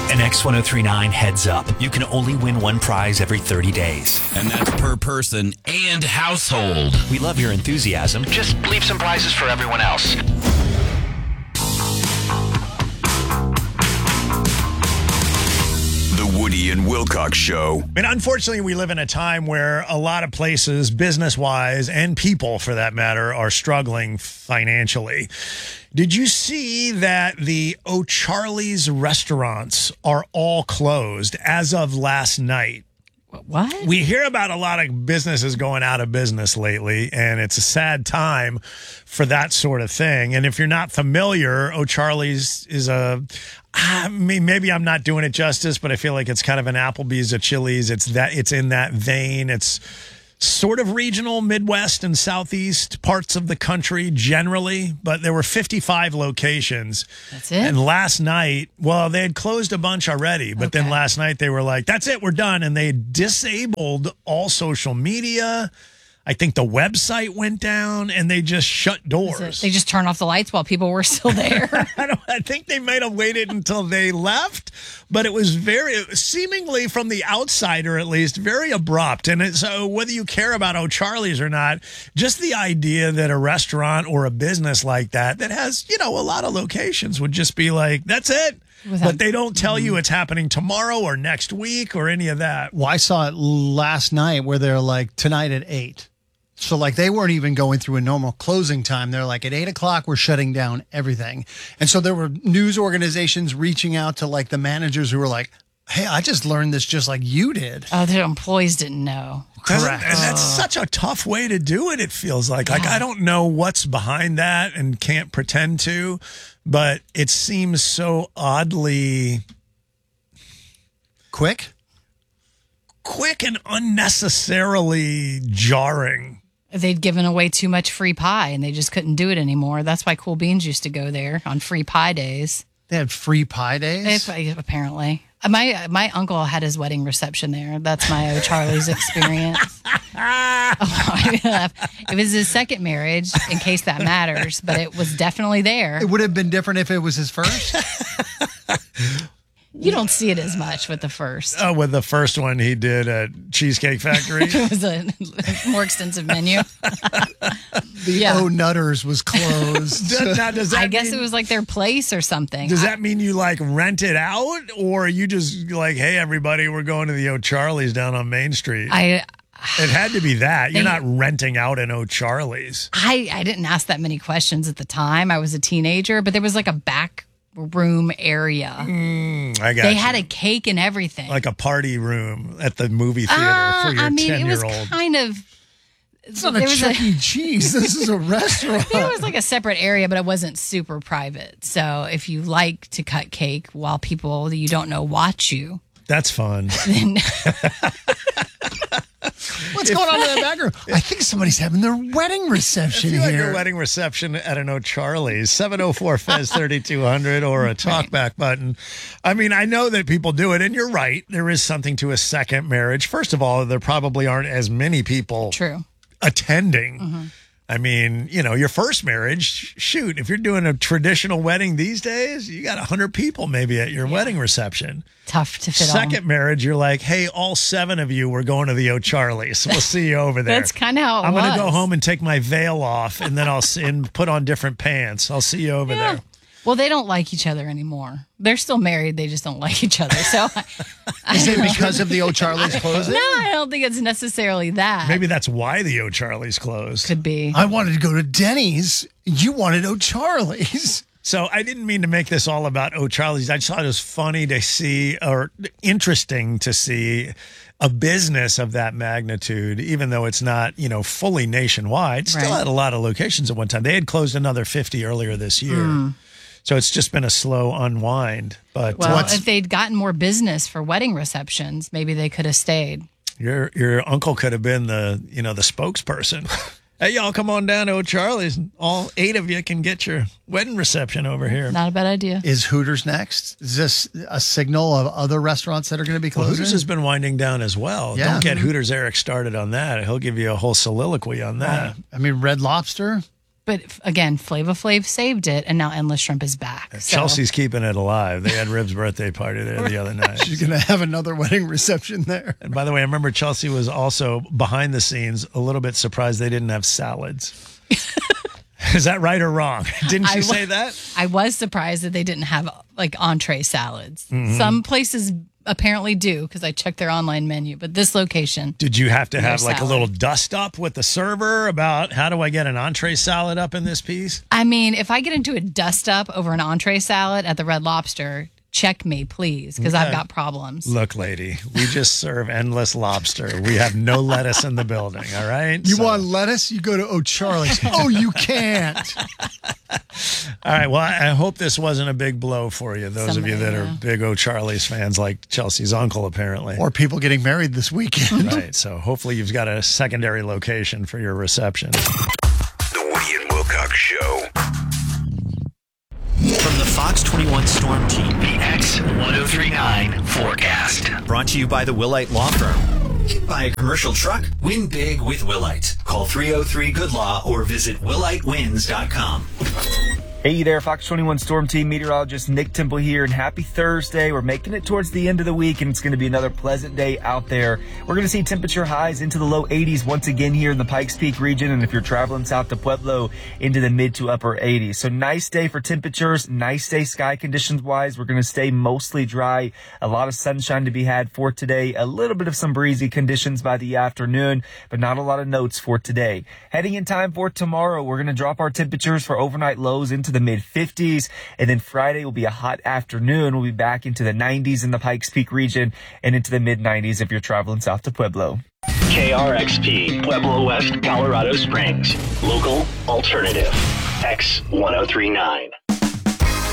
An X1039 heads up. You can only win one prize every 30 days. And that's per person and household. We love your enthusiasm. Just leave some prizes for everyone else. The Woody and Wilcox Show. I mean, unfortunately, we live in a time where a lot of places, business-wise, and people, for that matter, are struggling financially. Did you see that the O'Charlie's restaurants are all closed as of last night? What? We hear about a lot of businesses going out of business lately, and it's a sad time for that sort of thing. And if you're not familiar, O'Charlie's is I mean, maybe I'm not doing it justice, but I feel like it's kind of an Applebee's, a Chili's. It's in that vein. It's sort of regional, Midwest and Southeast parts of the country generally, but there were 55 locations. That's it? And last night, well, they had closed a bunch already, but then last night they were like, that's it, we're done. And they disabled all social media. I think the website went down and they just shut doors. They just turned off the lights while people were still there. I think they might have waited until they left, but it was seemingly from the outsider at least, very abrupt. And so whether you care about O'Charlie's or not, just the idea that a restaurant or a business like that has, a lot of locations would just be like, that's it. But they don't tell you it's happening tomorrow or next week or any of that. Well, I saw it last night where they're like, tonight at 8. So like they weren't even going through a normal closing time. They're like at 8 o'clock, we're shutting down everything. And so there were news organizations reaching out to like the managers who were like, hey, I just learned this just like you did. Oh, their employees didn't know. Correct. And that's such a tough way to do it, it feels like. Like, I don't know what's behind that and can't pretend to, but it seems so oddly quick and unnecessarily jarring. They'd given away too much free pie and they just couldn't do it anymore. That's why Cool Beans used to go there on free pie days. They had free pie days? Apparently. My uncle had his wedding reception there. That's my O'Charlie's experience. It was his second marriage, in case that matters, but it was definitely there. It would have been different if it was his first? You don't see it as much with the first. Oh, with the first one he did at Cheesecake Factory. It was a more extensive menu. The Nutters was closed. Does that I guess it was like their place or something. Does that mean you like rent it out, or you just like, hey, everybody, we're going to the O'Charlie's down on Main Street? It had to be that. You're not renting out an O'Charlie's. I didn't ask that many questions at the time. I was a teenager, but there was like a back room area. I got They had a cake and everything. Like a party room at the movie theater for your 10-year-old. It was kind of... It's not a Chuck E. Cheese. This is a restaurant. There was like a separate area, but it wasn't super private. So if you like to cut cake while people that you don't know watch you... That's fun. What's going on in the background? I think somebody's having their wedding reception here. If you here. like a wedding reception at an O'Charlie's, 704-FEZ-3200 or a talkback button. I mean, I know that people do it, and you're right. There is something to a second marriage. First of all, there probably aren't as many people attending. Mm-hmm. I mean, your first marriage, shoot, if you're doing a traditional wedding these days, you got 100 people maybe at your wedding reception. Tough to fit Second marriage, you're like, hey, all 7 of you, we're going to the O'Charlie's. We'll see you over there. That's kind of how I'm going to go home and take my veil off, and then I'll put on different pants. I'll see you over there. Well, they don't like each other anymore. They're still married. They just don't like each other. So, is it because of the O'Charlie's closing? No, I don't think it's necessarily that. Maybe that's why the O'Charlie's closed. Could be. I wanted to go to Denny's. You wanted O'Charlie's. So I didn't mean to make this all about O'Charlie's. I just thought it was funny to see, or interesting to see, a business of that magnitude, even though it's not, fully nationwide, still had a lot of locations at one time. They had closed another 50 earlier this year. So it's just been a slow unwind. But if they'd gotten more business for wedding receptions, maybe they could have stayed. Your uncle could have been the spokesperson. Hey, y'all, come on down to O'Charlie's. All 8 of you can get your wedding reception over here. Not a bad idea. Is Hooters next? Is this a signal of other restaurants that are going to be closing? Well, Hooters has been winding down as well. Yeah. Don't get Hooters Eric started on that. He'll give you a whole soliloquy on that. I mean, Red Lobster. But again, Flava Flav saved it, and now Endless Shrimp is back. So- Chelsea's keeping it alive. They had Rib's birthday party there the other night. She's going to have another wedding reception there. And by the way, I remember Chelsea was also behind the scenes a little bit surprised they didn't have salads. Is that right or wrong? Didn't she say that? I was surprised that they didn't have like entree salads. Some places apparently do because I checked their online menu, but this location. Did you have to have No like a salad. little dust up with the server about how do I get an entree salad up in this piece? I mean, if I get into a dust up over an entree salad at the Red Lobster, check me, please, because I've got problems. Look, lady, we just serve endless lobster. We have no lettuce in the building, all right? You want lettuce? You go to O'Charlie's. Oh, you can't. All right, well, I hope this wasn't a big blow for you, those of you that are big O'Charlie's fans like Chelsea's uncle, apparently. Or people getting married this weekend. Right, so hopefully you've got a secondary location for your reception. The Woody and Wilcox Show. From the Fox 21 Storm Team, the X1039 forecast. Brought to you by the Willite Law Firm. Hit by a commercial truck? Win big with Willite. Call 303-GOOD-LAW or visit willitewins.com. Hey there, Fox 21 Storm Team meteorologist Nick Temple here, and happy Thursday. We're making it towards the end of the week, and it's going to be another pleasant day out there. We're going to see temperature highs into the low 80s once again here in the Pikes Peak region, and if you're traveling south to Pueblo, into the mid to upper 80s. So nice day for temperatures, nice day sky conditions-wise. We're going to stay mostly dry, a lot of sunshine to be had for today, a little bit of some breezy conditions by the afternoon, but not a lot of notes for today. Heading in time for tomorrow, we're going to drop our temperatures for overnight lows into the mid 50s, and then Friday will be a hot afternoon. We'll be back into the 90s in the Pikes Peak region and into the mid 90s if you're traveling south to Pueblo. KRXP, Pueblo West, Colorado Springs. Local alternative. X1039.